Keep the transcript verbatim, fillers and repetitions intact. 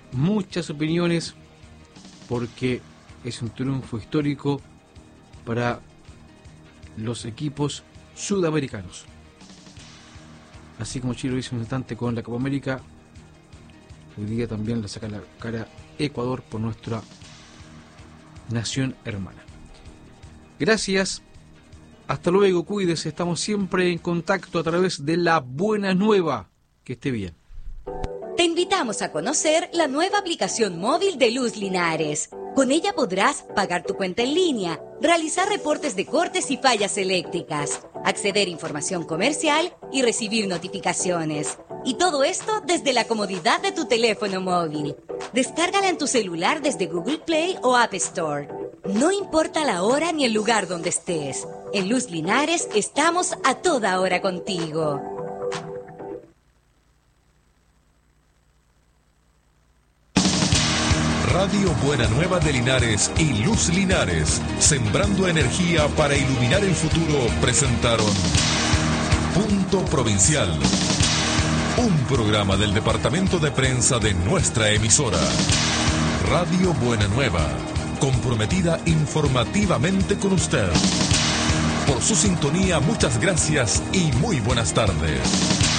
muchas opiniones porque es un triunfo histórico para los equipos sudamericanos. Así como Chile lo hizo un instante con la Copa América, hoy día también le saca la cara Ecuador por nuestra nación hermana. Gracias, hasta luego, cuídese, estamos siempre en contacto a través de la buena nueva. Que esté bien. Te invitamos a conocer la nueva aplicación móvil de Luz Linares. Con ella podrás pagar tu cuenta en línea, realizar reportes de cortes y fallas eléctricas, acceder a información comercial y recibir notificaciones. Y todo esto desde la comodidad de tu teléfono móvil. Descárgala en tu celular desde Google Play o App Store. No importa la hora ni el lugar donde estés. En Luz Linares estamos a toda hora contigo. Radio Buena Nueva de Linares y Luz Linares, sembrando energía para iluminar el futuro, presentaron Punto Provincial, un programa del departamento de prensa de nuestra emisora. Radio Buena Nueva, comprometida informativamente con usted. Por su sintonía, muchas gracias y muy buenas tardes.